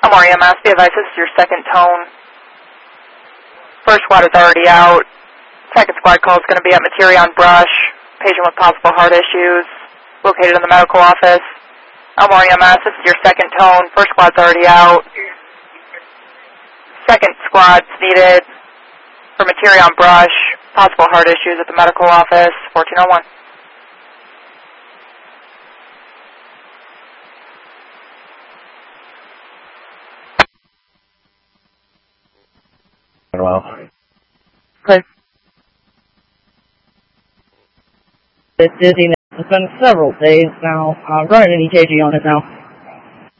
Elmore EMS, be advised, this is your second tone. First squad is already out. Second squad call is going to be at Materion Brush. Patient with possible heart issues, located in the medical office. Elmore EMS, this is your second tone. First squad's already out. Second squad's needed for Materion Brush. Possible heart issues at the medical office, 1401. Well. Okay. This dizziness has been several days now. Running an EKG on it now.